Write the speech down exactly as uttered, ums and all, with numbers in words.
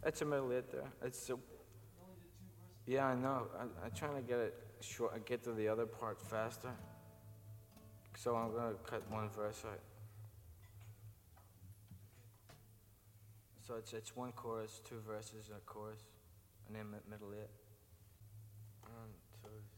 It's a middle hit there. It's a, yeah, I know. I, I'm trying to get it short, get to the other part faster. So I'm gonna cut one verse out. So it's it's one chorus, two verses, a chorus, and then mi- middle hit. One, two.